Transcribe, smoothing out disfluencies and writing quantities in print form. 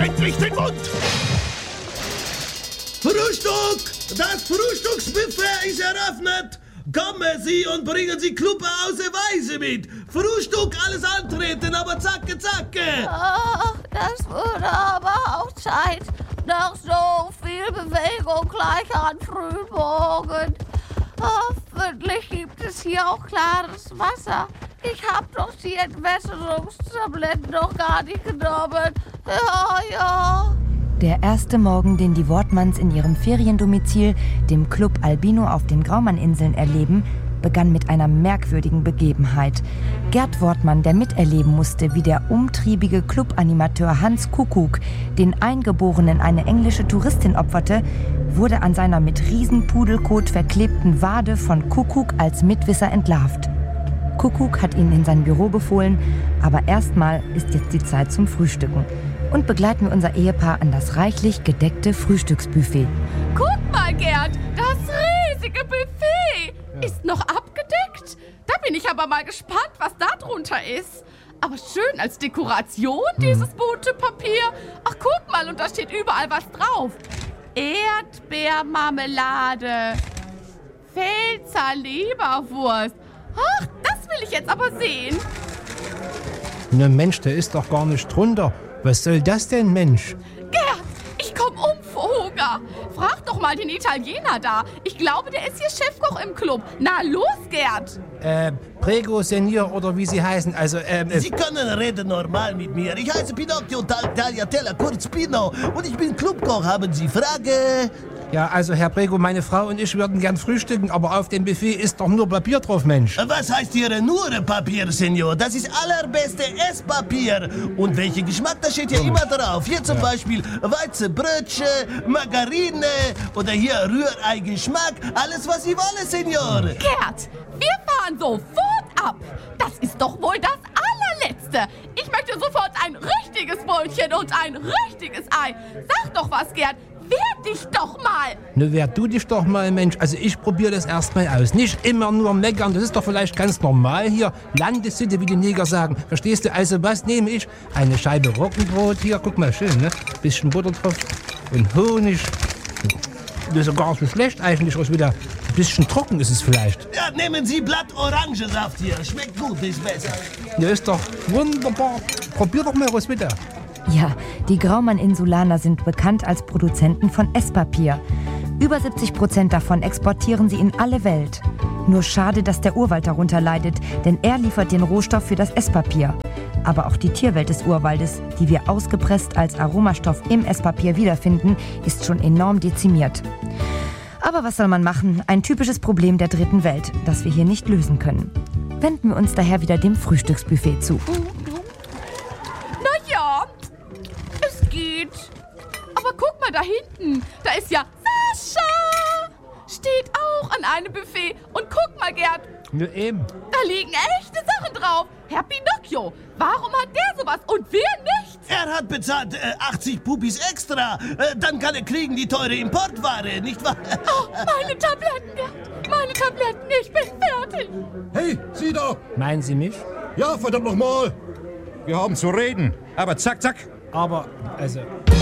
endlich den Mund! Frühstück! Das Frühstücksbuffet ist eröffnet! Kommen Sie und bringen Sie Kluppe aus der Weise mit! Frühstück, alles antreten, aber zacke, zacke! Ach, das würde aber auch Zeit. Nach so viel Bewegung gleich an Frühmorgen. Hoffentlich gibt es hier auch klares Wasser. Ich hab doch die Entwässerungstabletten noch gar nicht genommen. Ja. Der erste Morgen, den die Wortmanns in ihrem Feriendomizil, dem Club Albino auf den Graumann-Inseln, erleben, begann mit einer merkwürdigen Begebenheit. Gerd Wortmann, der miterleben musste, wie der umtriebige Clubanimateur Hans Kuckuck den Eingeborenen eine englische Touristin opferte, wurde an seiner mit Riesenpudelkot verklebten Wade von Kuckuck als Mitwisser entlarvt. Kuckuck hat ihn in sein Büro befohlen, aber erstmal ist jetzt die Zeit zum Frühstücken. Und begleiten wir unser Ehepaar an das reichlich gedeckte Frühstücksbuffet. Guck mal, Gerd, das riesige Buffet ist noch abgedeckt. Da bin ich aber mal gespannt, was da drunter ist. Aber schön als Dekoration, dieses bunte Papier. Ach, guck mal, und da steht überall was drauf. Erdbeermarmelade, Pfälzer Leberwurst. Ach, das will ich jetzt aber sehen. Na Mensch, der ist doch gar nicht drunter. Was soll das denn, Mensch? Gerd, ich komm vor Hunger. Frag doch mal den Italiener da. Ich glaube, der ist hier Chefkoch im Club. Na los, Gerd. Prego, Senior oder wie Sie heißen. Also, Sie können reden normal mit mir. Ich heiße Pinocchio Tagliatella, kurz Pino. Und ich bin Clubkoch. Haben Sie Frage? Ja, also Herr Prego, meine Frau und ich würden gern frühstücken, aber auf dem Buffet ist doch nur Papier drauf, Mensch. Was heißt hier nur Papier, Senor? Das ist allerbeste Esspapier. Und welcher Geschmack, das steht ja immer drauf. Hier zum Beispiel Weizenbrötchen, Margarine oder hier Rührei-Geschmack. Alles, was Sie wollen, Senor. Gerd, wir fahren sofort ab. Das ist doch wohl das allerletzte. Ich möchte sofort ein richtiges Brötchen und ein richtiges Ei. Sag doch was, Gerd. Wehr dich doch mal! Ne, wehr du dich doch mal, Mensch. Also ich probiere das erstmal aus. Nicht immer nur meckern, das ist doch vielleicht ganz normal hier. Landessitte, wie die Neger sagen. Verstehst du? Also was nehme ich? Eine Scheibe Roggenbrot hier, guck mal, schön, ne? Bisschen Butter drauf und Honig. Das ist gar nicht so schlecht eigentlich, aus wieder. Ein bisschen trocken ist es vielleicht. Ja, nehmen Sie Blatt Orangensaft hier. Schmeckt gut, ist besser. Ja, ist doch wunderbar. Probier doch mal, Roswitha. Ja, die Graumann-Insulaner sind bekannt als Produzenten von Esspapier. Über 70% davon exportieren sie in alle Welt. Nur schade, dass der Urwald darunter leidet, denn er liefert den Rohstoff für das Esspapier. Aber auch die Tierwelt des Urwaldes, die wir ausgepresst als Aromastoff im Esspapier wiederfinden, ist schon enorm dezimiert. Aber was soll man machen? Ein typisches Problem der dritten Welt, das wir hier nicht lösen können. Wenden wir uns daher wieder dem Frühstücksbuffet zu. Naja, es geht. Aber guck mal da hinten, da ist ja Sascha. Steht auch an einem Buffet. Und guck mal, Gerd, Ja, eben. da liegen echte Sachen drauf. Herr Pinocchio, warum hat der sowas und wir nichts? Er hat bezahlt 80 Pupis extra. Dann kann er kriegen die teure Importware, nicht wahr? Oh, meine Tabletten, Gerd, meine Tabletten, ich bin fertig. Hey, Sie da! Meinen Sie mich? Ja, verdammt nochmal! Wir haben zu reden, aber zack, zack. Aber, also...